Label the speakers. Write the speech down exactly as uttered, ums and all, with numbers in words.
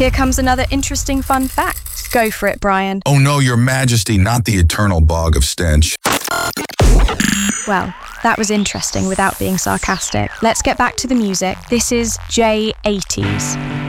Speaker 1: Here comes another interesting fun fact. Go for it, Brian.
Speaker 2: Oh no, Your Majesty, not the eternal bog of stench.
Speaker 1: Well, that was interesting without being sarcastic. Let's get back to the music. This is J eighties.